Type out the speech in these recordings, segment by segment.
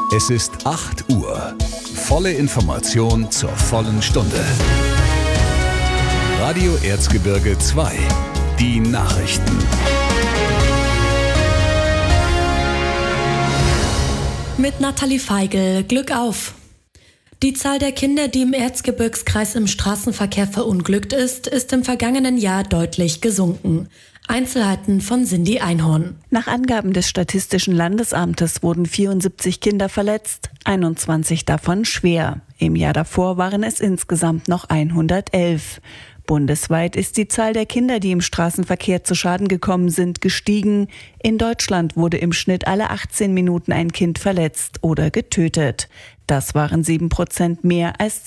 Es ist 8 Uhr. Volle Information zur vollen Stunde. Radio Erzgebirge 2. Die Nachrichten. Mit Nathalie Feigl. Glück auf! Die Zahl der Kinder, die im Erzgebirgskreis im Straßenverkehr verunglückt ist im vergangenen Jahr deutlich gesunken. Einzelheiten von Cindy Einhorn. Nach Angaben des Statistischen Landesamtes wurden 74 Kinder verletzt, 21 davon schwer. Im Jahr davor waren es insgesamt noch 111. Bundesweit ist die Zahl der Kinder, die im Straßenverkehr zu Schaden gekommen sind, gestiegen. In Deutschland wurde im Schnitt alle 18 Minuten ein Kind verletzt oder getötet. Das waren 7% mehr als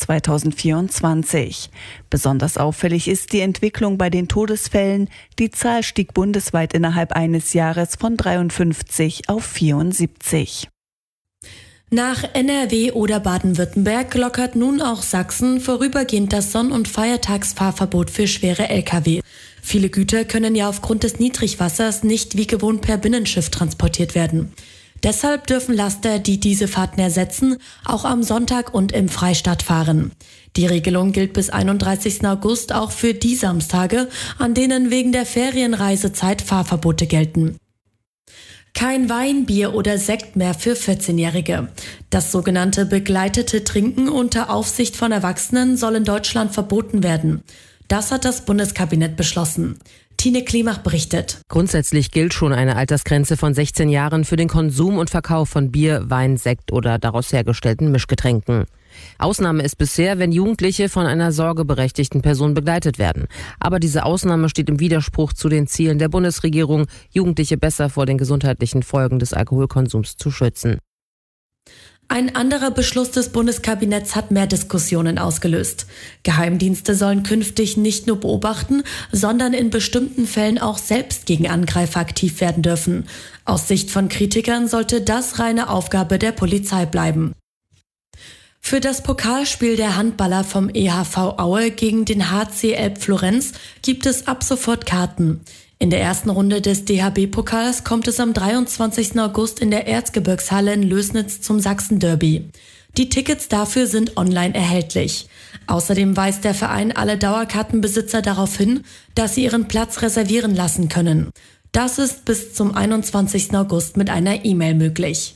2024. Besonders auffällig ist die Entwicklung bei den Todesfällen. Die Zahl stieg bundesweit innerhalb eines Jahres von 53 auf 74. Nach NRW oder Baden-Württemberg lockert nun auch Sachsen vorübergehend das Sonn- und Feiertagsfahrverbot für schwere Lkw. Viele Güter können ja aufgrund des Niedrigwassers nicht wie gewohnt per Binnenschiff transportiert werden. Deshalb dürfen Laster, die diese Fahrten ersetzen, auch am Sonntag und im Freistaat fahren. Die Regelung gilt bis 31. August auch für die Samstage, an denen wegen der Ferienreisezeit Fahrverbote gelten. Kein Wein, Bier oder Sekt mehr für 14-Jährige. Das sogenannte begleitete Trinken unter Aufsicht von Erwachsenen soll in Deutschland verboten werden. Das hat das Bundeskabinett beschlossen. Tine Klimach berichtet. Grundsätzlich gilt schon eine Altersgrenze von 16 Jahren für den Konsum und Verkauf von Bier, Wein, Sekt oder daraus hergestellten Mischgetränken. Ausnahme ist bisher, wenn Jugendliche von einer sorgeberechtigten Person begleitet werden. Aber diese Ausnahme steht im Widerspruch zu den Zielen der Bundesregierung, Jugendliche besser vor den gesundheitlichen Folgen des Alkoholkonsums zu schützen. Ein anderer Beschluss des Bundeskabinetts hat mehr Diskussionen ausgelöst. Geheimdienste sollen künftig nicht nur beobachten, sondern in bestimmten Fällen auch selbst gegen Angreifer aktiv werden dürfen. Aus Sicht von Kritikern sollte das reine Aufgabe der Polizei bleiben. Für das Pokalspiel der Handballer vom EHV Aue gegen den HC Elbflorenz gibt es ab sofort Karten. In der ersten Runde des DHB-Pokals kommt es am 23. August in der Erzgebirgshalle in Lößnitz zum Sachsen-Derby. Die Tickets dafür sind online erhältlich. Außerdem weist der Verein alle Dauerkartenbesitzer darauf hin, dass sie ihren Platz reservieren lassen können. Das ist bis zum 21. August mit einer E-Mail möglich.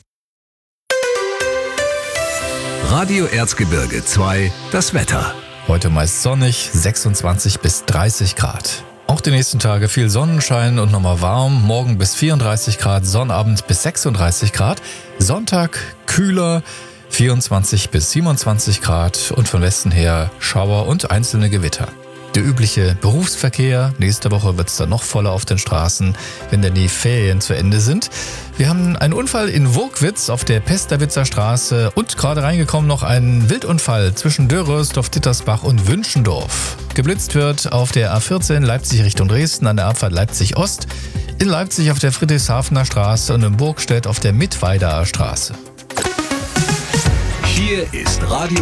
Radio Erzgebirge 2, das Wetter. Heute meist sonnig, 26 bis 30 Grad. Auch die nächsten Tage viel Sonnenschein und nochmal warm. Morgen bis 34 Grad, Sonnabend bis 36 Grad. Sonntag kühler, 24 bis 27 Grad und von Westen her Schauer und einzelne Gewitter. Der übliche Berufsverkehr. Nächste Woche wird es dann noch voller auf den Straßen, wenn dann die Ferien zu Ende sind. Wir haben einen Unfall in Wurkwitz auf der Pesterwitzer Straße und gerade reingekommen noch ein Wildunfall zwischen Dörrösdorf, Dittersbach und Wünschendorf. Geblitzt wird auf der A14 Leipzig Richtung Dresden an der Abfahrt Leipzig-Ost, in Leipzig auf der Friedrichshafener Straße und in Burgstedt auf der Mittweidaer Straße. Hier ist Radio